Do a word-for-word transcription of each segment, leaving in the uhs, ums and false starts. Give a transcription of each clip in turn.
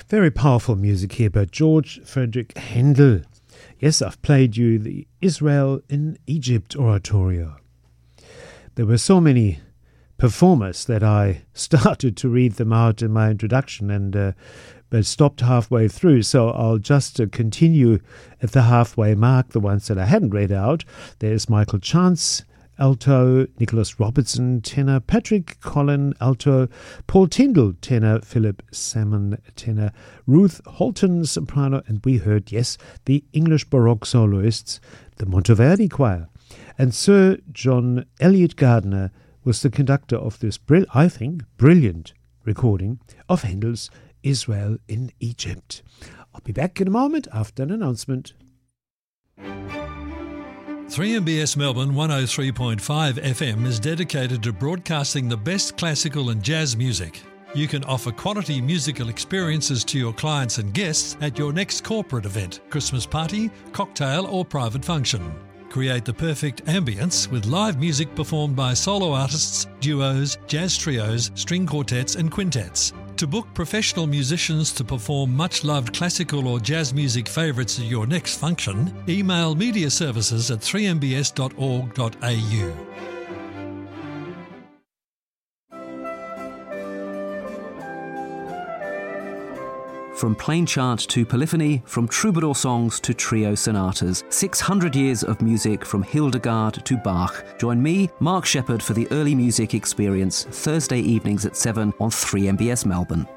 Very powerful music here by George Frederick Handel. Yes, I've played you the Israel in Egypt oratorio. There were so many performers that I started to read them out in my introduction and uh, but stopped halfway through, so I'll just uh, continue at the halfway mark, the ones that I hadn't read out. There's Michael Chance, alto, Nicholas Robertson, tenor, Patrick Collin, alto, Paul Tyndall, tenor, Philip Salmon, tenor, Ruth Holton, soprano, and we heard, yes, the English Baroque soloists, the Monteverdi Choir. And Sir John Elliott Gardner was the conductor of this, brill- I think, brilliant recording of Handel's Israel in Egypt. I'll be back in a moment after an announcement. three M B S Melbourne one oh three point five F M is dedicated to broadcasting the best classical and jazz music. You can offer quality musical experiences to your clients and guests at your next corporate event, Christmas party, cocktail or private function. Create the perfect ambience with live music performed by solo artists, duos, jazz trios, string quartets and quintets. To book professional musicians to perform much-loved classical or jazz music favourites at your next function, email media services at three m b s dot org dot a u. From plain chant to polyphony, from troubadour songs to trio sonatas, six hundred years of music from Hildegard to Bach. Join me, Mark Shepherd, for the Early Music Experience, Thursday evenings at seven on three M B S Melbourne.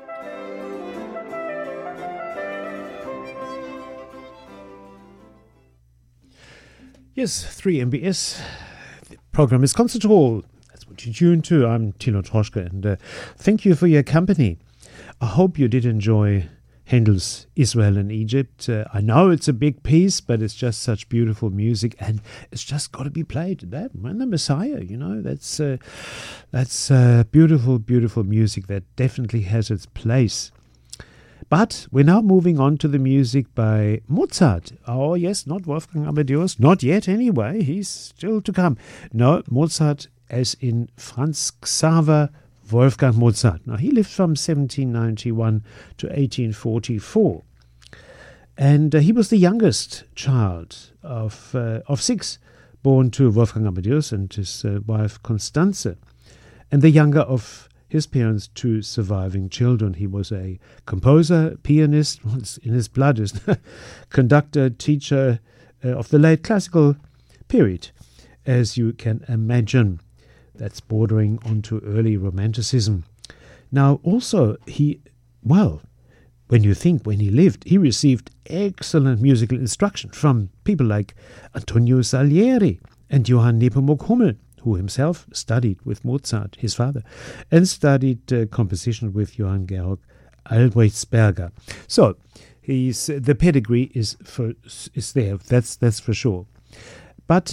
Yes, three M B S. The program is Concert Hall. That's what you tune to. I'm Tino Troschke, and uh, thank you for your company. I hope you did enjoy Handel's Israel in Egypt. Uh, I know it's a big piece, but it's just such beautiful music, and it's just got to be played. That and the Messiah, you know, that's uh, that's uh, beautiful, beautiful music that definitely has its place. But we're now moving on to the music by Mozart. Oh yes, not Wolfgang Amadeus, not yet anyway. He's still to come. No, Mozart, as in Franz Xaver Wolfgang Mozart. Now, he lived from seventeen ninety-one to eighteen forty-four. And uh, he was the youngest child of uh, of six, born to Wolfgang Amadeus and his uh, wife Constanze, and the younger of his parents' two surviving children. He was a composer, pianist, well, it's in his blood, is conductor, teacher uh, of the late classical period, as you can imagine. That's bordering onto early Romanticism. Now, also, he, well, when you think when he lived, he received excellent musical instruction from people like Antonio Salieri and Johann Nepomuk Hummel, who himself studied with Mozart, his father, and studied uh, composition with Johann Georg Albrechtsberger. So, he's, the pedigree is for is there, that's, that's for sure. But